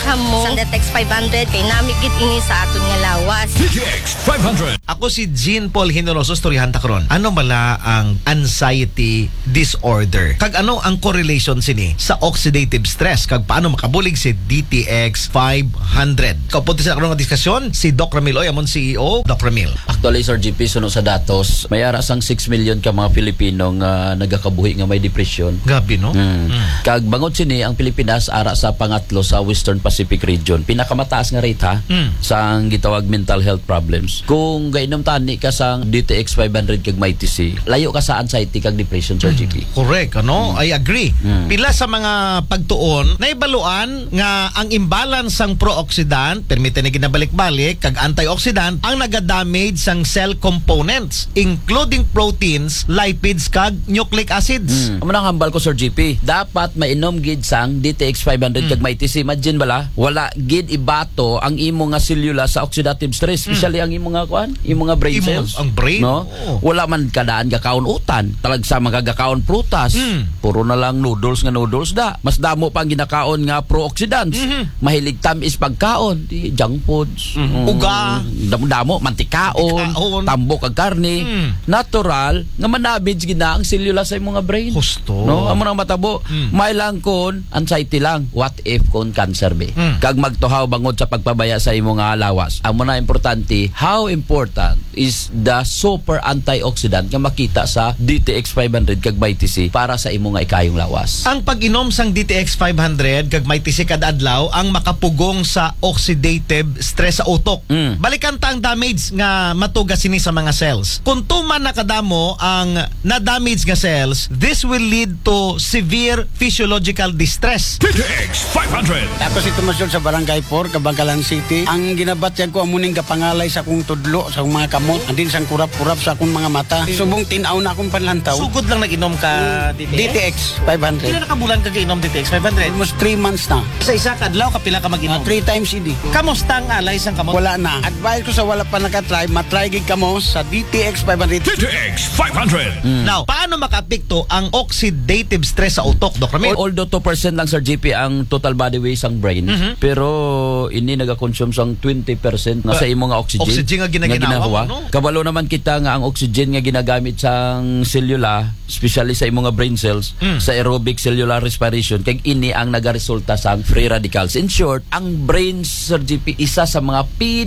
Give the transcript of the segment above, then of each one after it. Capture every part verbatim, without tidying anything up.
welcome mo sa D T X five hundred kay namigit ini sa aton nga lawas. D T X five hundred. Ako si Jean Paul Hinoroso, storyahan ta karon. Ano bala ang anxiety disorder? Kag ano ang correlation sini sa oxidative stress? Kag paano makabulig si D T X five hundred? Kapunti sa karon nga diskusyon si Doc Ramil Oy, amon C E O. Doc Ramil. Actually, Sir G P, suno sa datos, may ara sang six million ka mga Pilipino nga nagakabuhi nga may depression. Gabi, no? Mm. Mm. Kag bangod sini ang Pilipinas ara sa pangatlo sa Western Pacific region. Pinakamataas nga rate ha Mm. sa ang gitawag mental health problems. Kung gainom tani ka sang D T X five hundred kag may T C, layo ka sa anxiety kag depression, Sir G P. Correct, ano? I agree. Mm. Pila sa mga pagtuon, naibaluan nga ang imbalance sang pro-oxidant, permite na ginabalik-balik, kag antioxidant, ang nagadamage sang cell components, including proteins, lipids, kag nucleic acids. Mm. Amo nang hambal ko, Sir G P. Dapat mainom gid sang D T X five hundred Mm. kag may T C. Imagine bala, wala gid ibato ang imo nga selula sa oxidative stress, especially ang imo nga kuan, imo nga brain Imo- cells. ang brain? No? Oo. Wala man kadaan gakaon utan, talag sa magagakaon prutas. Mm. Puro na lang noodles nga noodles da. Mas damo pa ang ginakaon nga pro-oxidants. Mhm. Mahilig tamis pagkaon, di junk foods. Mhm. Mm. Uga. Damo-damo mantikaon, Mantikaon. tambok kag karne. Mm. Natural nga manabig gina ang selula sa imong nga brain. Husto. No, amo nang matabo. Mm. May lang kon anxiety lang. What if kon cancer be? Mm. Kag magtuhaw bangod sa pagpabaya sa imong nga lawas. Amo na importante, how important is the super antioxidant nga makita sa D T X five hundred kag may T C para sa imong nga ikayong lawas. Ang pag-inom sang D T X five hundred kag may T C kada adlaw ang makapugong sa oxidative stress sa utok. Mm. Balikan ta ang damage nga matuga sini sa mga cells. Kung tuman nakadamo ang na-damage nga cells, this will lead to severe physiological distress. D T X five hundred. Ako si Tomasyon sa Barangay four, Kabangkalan City. Ang ginabatyag ko amuning kapangalay sa akong tudlo, sa akong mga kamot, andin sang kurap-kurap sa akong mga mata. Subong tinaw na akong panlantaw. Sugod lang nag-inom ka D T X five hundred. Kailan nakabulan ka kainom D T X five hundred? Almost three months na. Sa isa ka adlaw kapila ka Uh, mag-inom. three times hindi. Kamusta ang alay sang kamot? Wala na. Advice ko sa wala pa nakatry, matry gig kamo sa D T X five hundred. D T X five hundred. Now, paano makaapekto ang oxidative stress sa utok, Doc Ramil? Although two percent lang, Sir G P, ang total body weight sang brain, Mhm. pero ini nagakonsume sang twenty percent na sa imo nga oxygen. Oxygen nga ginaginawa mo, no? Kabalo naman kita nga ang oxygen nga ginagamit sang selula, especially sa imo nga brain cells, Mm. sa aerobic cellular respiration, kag ini ang nagaresulta sang free radicals. In short, ang brain, Sir G P, isa sa mga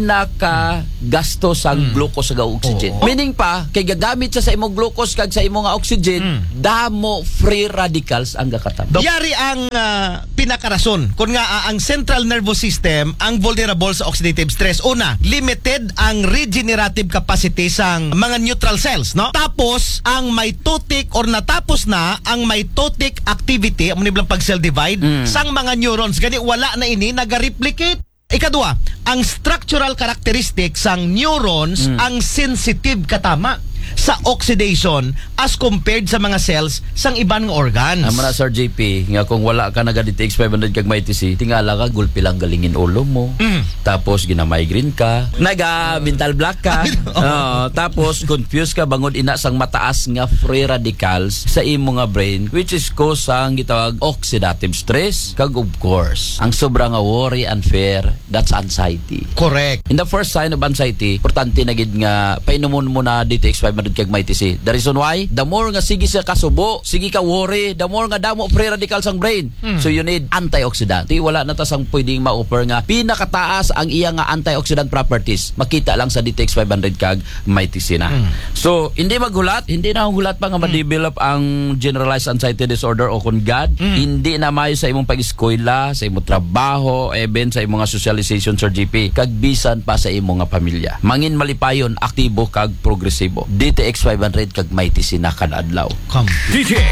pinaka gasto sang glucose kag oxygen. Oo. Meaning pa, kay gagamit siya sa imo glucose kag sa imo nga oxygen, Mm. damo free radicals ang gakatabang. Yari ang ah, pinakarason kung nga ah, ang central nervous system ang vulnerable sa oxidative stress. Una, limited ang regenerative capacity sang mga neutral cells, no? Tapos ang mitotic or natapos na ang mitotic activity, amo ni bilang pag cell divide Mm. sang mga neurons gani wala na ini naga-replicate. Ikadua, ang structural characteristic sang neurons Mm. ang sensitive katama sa oxidation as compared sa mga cells sang iban nga organs. Amo na, Sir J P, nga kung wala ka naga D T X five hundred kag may T C, tingala ka gulpi lang galingin ulo mo. Mm. Tapos gina-migraine ka, naga mental block ka. Oo, tapos confused ka bangod ina sang mataas nga free radicals sa imo nga brain, which is cause sang gitawag oxidative stress kag of course ang sobra nga worry and fear, that's anxiety. Correct. In the first sign of anxiety, importante na gid nga painomon mo na D T X five hundred kag may T C. The reason why, the more nga sige sa kasubo, sige ka worry, the more nga damo free radicals ang brain. Mm. So you need antioxidant. Di wala na ta sang pwedeng ma-offer nga pinakataas ang iya nga antioxidant properties. Makita lang sa D T X five hundred kag may T C na. Mm. So hindi maghulat, hindi na hulat pa nga ma-develop ang generalized anxiety disorder o kung God, Mm. hindi na mayo sa imong pag-eskwela, sa imong trabaho, even sa imong nga socialization, Sir G P, kag bisan pa sa imong nga pamilya. Mangin malipayon, aktibo kag progresibo. D T X five hundred kag may T C na kada adlaw. Come. D T X